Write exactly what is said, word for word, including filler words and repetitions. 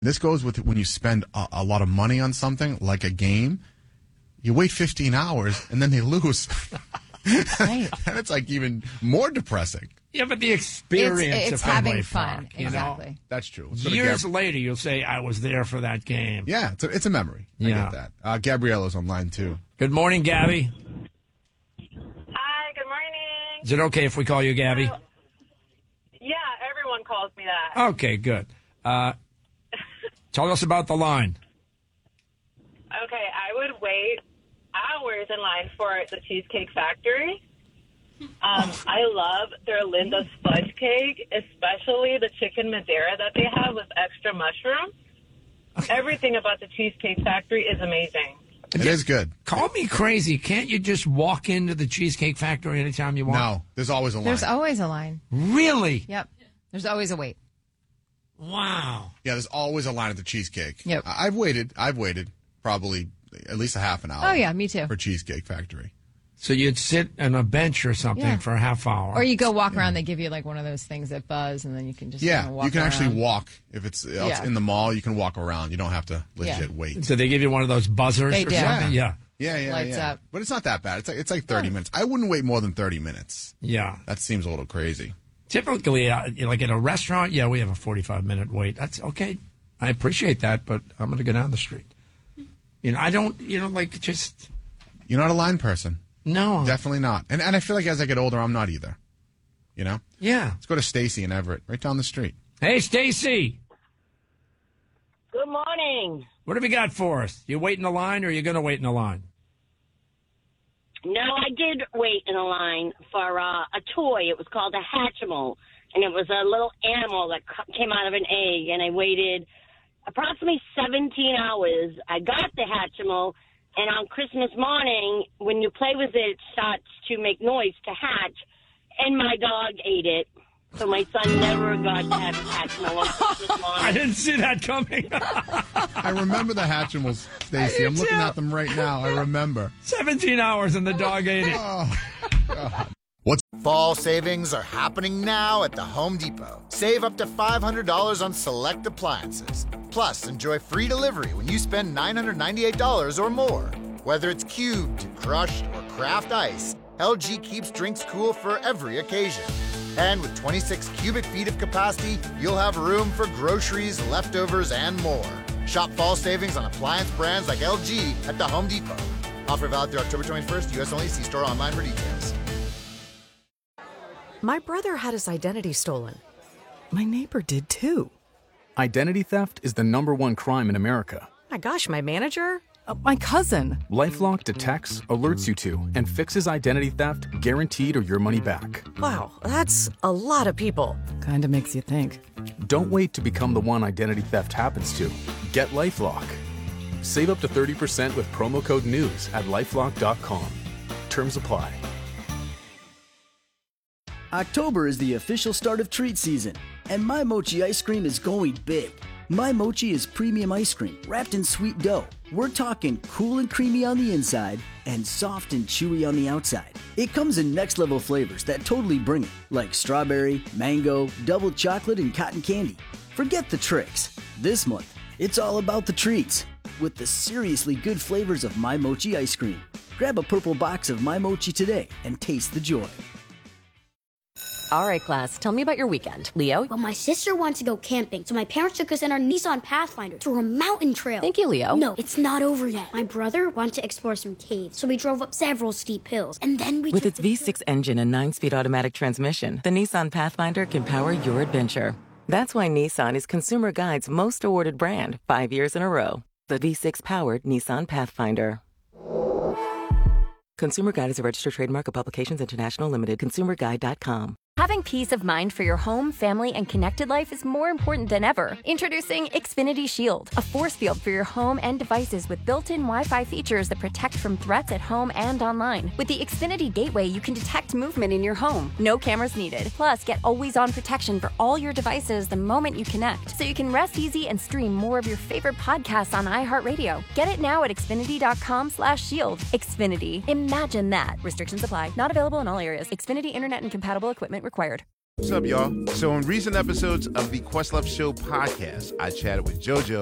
This goes with when you spend a, a lot of money on something, like a game. You wait fifteen hours, and then they lose. Right. And it's like even more depressing. Yeah, but the experience It's, it's of having Fenway fun. Park, you Exactly. know? That's true. Let's go to Years Gab- later, you'll say, I was there for that game. Yeah, it's a, it's a memory. I Yeah. get that. Uh, Gabriella's online, too. Good morning, Gabby. Hi, good morning. Is it okay if we call you Gabby? Uh, yeah, everyone calls me that. Okay, good. Uh, tell us about the line. Okay, I would wait hours in line for the Cheesecake Factory. Um, I love their Linda's fudge cake, especially the chicken Madeira that they have with extra mushroom. Everything about the Cheesecake Factory is amazing. It is good. Call me crazy. Can't you just walk into the Cheesecake Factory anytime you want? No, there's always a line. There's always a line. Really? Yep. There's always a wait. Wow. Yeah, there's always a line at the Cheesecake. Yep. I- I've waited. I've waited probably at least a half an hour. Oh, yeah, me too. For Cheesecake Factory. So you'd sit on a bench or something Yeah. for a half hour. Or you go walk around, they give you like one of those things that buzz, and then you can just Yeah, kinda walk you can actually around. walk. If it's else Yeah. in the mall, you can walk around. You don't have to legit Yeah. wait. So they give you one of those buzzers They or do. something? Yeah. Yeah, yeah, Lights yeah. up. But it's not that bad. It's like it's like thirty minutes. I wouldn't wait more than thirty minutes. Yeah. That seems a little crazy. Typically, uh, you know, like at a restaurant, yeah, we have a forty-five minute wait. That's okay. I appreciate that, but I'm going to go down the street. You know, I don't, you know, like just. You're not a line person. No. Definitely not. And and I feel like as I get older, I'm not either. You know? Yeah. Let's go to Stacy in Everett, right down the street. Hey, Stacy. Good morning. What have you got for us? You wait in the line or are you going to wait in the line? No, I did wait in a line for uh, a toy. It was called a Hatchimal, and it was a little animal that c- came out of an egg, and I waited approximately seventeen hours. I got the Hatchimal, and on Christmas morning, when you play with it, it starts to make noise to hatch, and my dog ate it. So my son never got to have Hatchimal on Christmas morning. I didn't see that coming. I remember the Hatchimals, Stacy. I'm looking at them right now. I remember. seventeen hours and the dog ate it. Oh, God. Fall savings are happening now at the Home Depot. Save up to five hundred dollars on select appliances. Plus, enjoy free delivery when you spend nine hundred ninety-eight dollars or more. Whether it's cubed, crushed, or craft ice, L G keeps drinks cool for every occasion. And with twenty-six cubic feet of capacity, you'll have room for groceries, leftovers, and more. Shop fall savings on appliance brands like L G at the Home Depot. Offer valid through October twenty-first. U S only. See store online for details. My brother had his identity stolen. My neighbor did too. Identity theft is the number one crime in America. My gosh, my manager? Uh, my cousin. LifeLock detects, alerts you to, and fixes identity theft guaranteed or your money back. Wow, that's a lot of people. Kinda makes you think. Don't wait to become the one identity theft happens to. Get LifeLock. Save up to thirty percent with promo code NEWS at lifelock dot com. Terms apply. October is the official start of treat season, and My Mochi ice cream is going big. My Mochi is premium ice cream wrapped in sweet dough. We're talking cool and creamy on the inside and soft and chewy on the outside. It comes in next level flavors that totally bring it, like strawberry, mango, double chocolate, and cotton candy. Forget the tricks. This month, it's all about the treats with the seriously good flavors of My Mochi ice cream. Grab a purple box of My Mochi today and taste the joy. All right, class, tell me about your weekend. Leo? Well, my sister wants to go camping, so my parents took us in our Nissan Pathfinder through a mountain trail. Thank you, Leo. No, it's not over yet. My brother wanted to explore some caves, so we drove up several steep hills, and then we With took its the V six engine and nine-speed automatic transmission, the Nissan Pathfinder can power your adventure. That's why Nissan is Consumer Guide's most awarded brand five years in a row. The V six-powered Nissan Pathfinder. Consumer Guide is a registered trademark of Publications International Limited. consumer guide dot com. Having peace of mind for your home, family, and connected life is more important than ever. Introducing Xfinity Shield, a force field for your home and devices with built-in Wi-Fi features that protect from threats at home and online. With the Xfinity Gateway, you can detect movement in your home. No cameras needed. Plus, get always-on protection for all your devices the moment you connect, so you can rest easy and stream more of your favorite podcasts on iHeartRadio. Get it now at Xfinity dot com slash shield. Xfinity. Imagine that. Restrictions apply. Not available in all areas. Xfinity Internet and compatible equipment required. What's up, y'all? So in recent episodes of the Questlove Show podcast, I chatted with JoJo